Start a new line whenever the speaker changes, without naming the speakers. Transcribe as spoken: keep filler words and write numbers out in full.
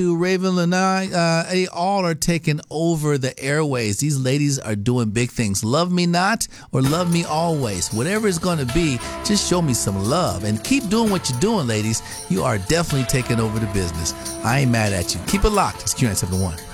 Raven Lanai, uh, they all are taking over the airways. These ladies are doing big things. Love me not or love me always. Whatever it's going to be, just show me some love. And keep doing what you're doing, ladies. You are definitely taking over the business. I ain't mad at you. Keep it locked. It's Q nine seven one.